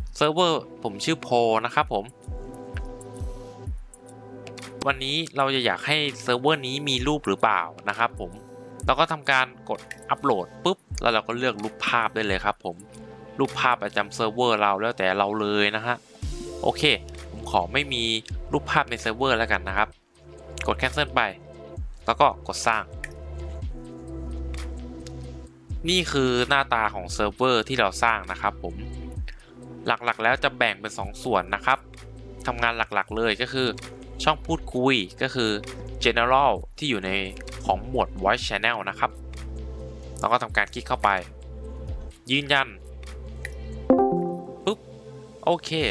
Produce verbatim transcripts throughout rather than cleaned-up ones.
เซิร์ฟเวอร์ผมชื่อโพนะครับผมวันนี้เราจะอยากให้เซิร์ฟเวอร์นี้มีรูปหรือเปล่านะครับผมเราก็ทำการกดอัปโหลดปุ๊บแล้วเราก็เลือกรูปภาพได้เลยครับผมรูปภาพประจำเซิร์ฟเวอร์เราแล้วแต่เราเลยนะฮะโอเคผมขอไม่มีรูปภาพในเซิร์ฟเวอร์แล้วกันนะครับกด cancel ไปแล้วก็กดสร้างนี่คือหน้าตาของเซิร์ฟเวอร์ที่เราสร้างนะครับผมหลักๆแล้วจะแบ่งเป็นสองส่วนนะครับทำงานหลักๆเลยก็คือช่องพูดคุยก็คือ general ที่อยู่ในของหมวด voice channel นะครับเราก็ทำการคลิกเข้าไปยืนยันปุ๊บโอเค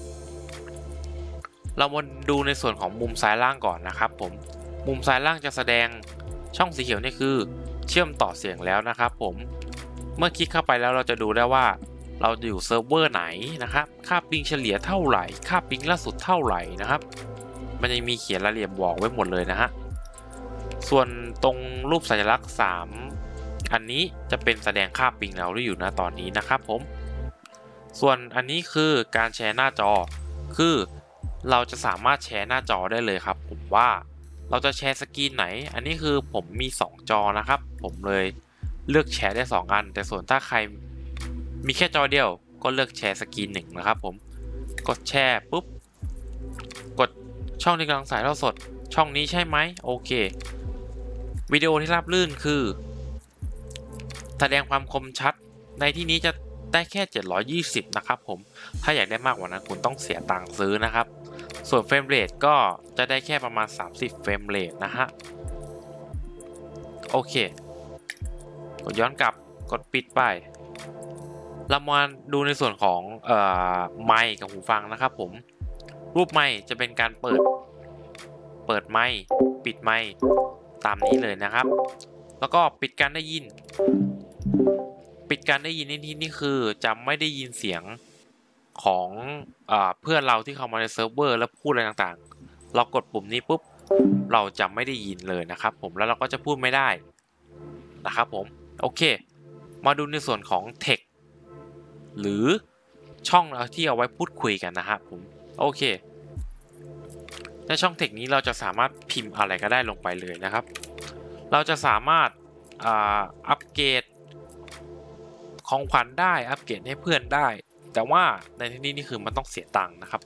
เรามาดูในส่วนของมุมซ้ายล่างก่อนนะครับผมมุมซ้ายล่างจะแสดงช่องสีเขียวนี่คือเชื่อมต่อเสียงแล้วนะครับผมเมื่อคลิกเข้าไปแล้วเราจะดูได้ว่าเราอยู่เซิร์ฟเวอร์ไหนนะครับค่าปิงเฉลี่ยเท่าไหร่ค่าปิงล่าสุดเท่าไหร่นะครับมันยังมีเขียนรายละเอียดบอกไว้หมดเลยนะฮะส่วนตรงรูปสัญลักษณ์สามอันนี้จะเป็นแสดงค่าปิงเราที่อยู่นะตอนนี้นะครับผมส่วนอันนี้คือการแชร์หน้าจอคือเราจะสามารถแชร์หน้าจอได้เลยครับผมว่าเราจะแชร์สกรีนไหนอันนี้คือผมมีสองจอนะครับผมเลยเลือกแชร์ได้สองอันแต่ส่วนถ้าใครมีแค่จอเดียวก็เลือกแชร์สกรีนหนึ่งนะครับผมกดแชร์ปุ๊บกดช่องที่กำลังถ่ายทอดสดช่องนี้ใช่ไหมโอเควิดีโอที่ราบรื่นคือแสดงความคมชัดในที่นี้จะได้แค่เจ็ดร้อยยี่สิบนะครับผมถ้าอยากได้มากกว่านั้นคุณต้องเสียตังค์ซื้อนะครับส่วนเฟรมเรทก็จะได้แค่ประมาณสามสิบเฟรมเรทนะฮะโอเคกดย้อนกลับกดปิดไปเรามาดูในส่วนของเอ่อไมค์กับหูฟังนะครับผมรูปไมค์จะเป็นการเปิดเปิดไมค์ปิดไมค์ตามนี้เลยนะครับแล้วก็ปิดการได้ยินปิดการได้ยินในที่นี่คือจะไม่ได้ยินเสียงของเอ่อเพื่อนเราที่เข้ามาในเซิร์ฟเวอร์แล้วพูดอะไรต่างๆเรากดปุ่มนี้ปุ๊บเราจะไม่ได้ยินเลยนะครับผมแล้วเราก็จะพูดไม่ได้นะครับผมโอเคมาดูในส่วนของ text หรือช่องที่เอาไว้พูดคุยกันนะครับผมโอเคในช่อง text นี้เราจะสามารถพิมพ์อะไรก็ได้ลงไปเลยนะครับเราจะสามารถอัปเกรดของขวัญได้อัปเกรดให้เพื่อนได้แต่ว่าในที่นี้นี่คือมันต้องเสียตังค์นะครับ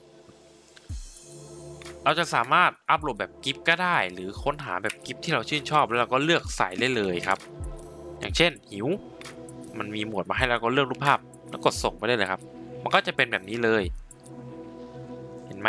เราจะสามารถอัปโหลดแบบกิฟต์ก็ได้หรือค้นหาแบบกิฟต์ที่เราชื่นชอบแล้วเราก็เลือกใส่ได้เลยครับอย่างเช่นหิวมันมีหมวดมาให้เราก็เลือกรูปภาพแล้วกดส่งไปได้เลยครับมันก็จะเป็นแบบนี้เลยเห็นไหม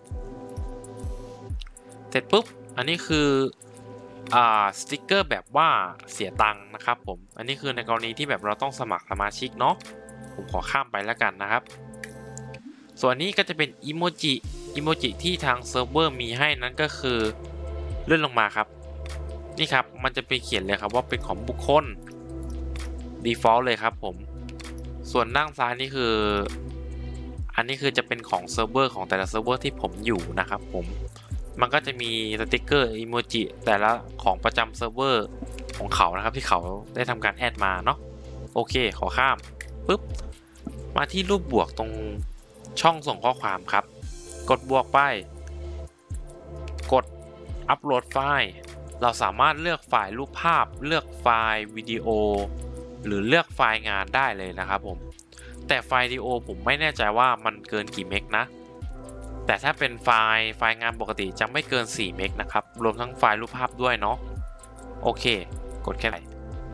เสร็จปุ๊บอันนี้คืออ่าสติกเกอร์แบบว่าเสียตังค์นะครับผมอันนี้คือในกรณีที่แบบเราต้องสมัครสมาชิกเนาะผมขอข้ามไปแล้วกันนะครับส่วนนี้ก็จะเป็นอิโมจิอิโมจิที่ทางเซิร์ฟเวอร์มีให้นั้นก็คือเลื่อนลงมาครับนี่ครับมันจะไปเขียนเลยครับว่าเป็นของบุคคล default เลยครับผมส่วนด้านซ้ายนี่คืออันนี้คือจะเป็นของเซิร์ฟเวอร์ของแต่ละเซิร์ฟเวอร์ที่ผมอยู่นะครับผมมันก็จะมีสติกเกอร์อิโมจิแต่ละของประจำเซิร์ฟเวอร์ของเขานะครับที่เขาได้ทำการแอดมาเนาะโอเคขอข้ามปุ๊บมาที่รูปบวกตรงช่องส่งข้อความครับกดบวกไปกดอัปโหลดไฟล์เราสามารถเลือกไฟล์รูปภาพเลือกไฟล์วิดีโอหรือเลือกไฟล์งานได้เลยนะครับผมแต่ไฟล์วิดีโอผมไม่แน่ใจว่ามันเกินกี่เมกนะแต่ถ้าเป็นไฟล์ไฟล์งานปกติจะไม่เกินสี่เมกนะครับรวมทั้งไฟล์รูปภาพด้วยเนาะโอเคกดแค่ไหน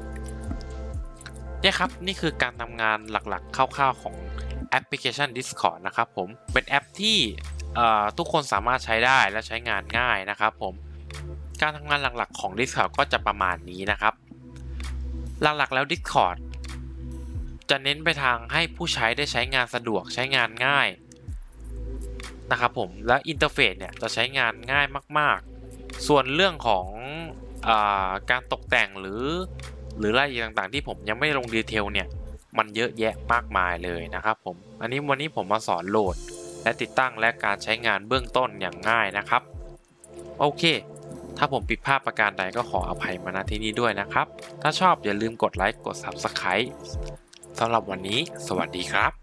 เนี่ยครับนี่คือการทำงานหลักๆคร่าวๆของแอปพลิเคชัน Discord นะครับผมเป็นแอปที่ทุกคนสามารถใช้ได้และใช้งานง่ายนะครับผมการทำงานหลักๆของ Discord ก็จะประมาณนี้นะครับหลักๆแล้ว Discord จะเน้นไปทางให้ผู้ใช้ได้ใช้งานสะดวกใช้งานง่ายนะครับผมและอินเทอร์เฟซเนี่ยจะใช้งานง่ายมากๆส่วนเรื่องของอาการตกแต่งหรือหรือรายละเอียดต่างๆที่ผมยังไม่ลงดีเทลเนี่ยมันเยอะแยะมากมายเลยนะครับผมอันนี้วันนี้ผมมาสอนโหลดและติดตั้งและการใช้งานเบื้องต้นอย่างง่ายนะครับโอเคถ้าผมผิดพลาดประการใดก็ขออภัยมาณที่นี้ด้วยนะครับถ้าชอบอย่าลืมกดไลค์กด ซับสไครบ์ สำหรับวันนี้สวัสดีครับ